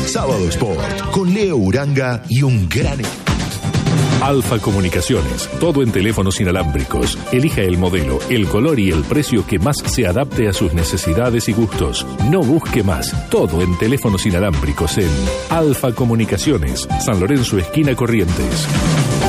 Sábado Sport, con Leo Uranga y un gran... Alfa Comunicaciones, todo en teléfonos inalámbricos. Elija el modelo, el color y el precio que más se adapte a sus necesidades y gustos. No busque más, todo en teléfonos inalámbricos en Alfa Comunicaciones, San Lorenzo, esquina Corrientes.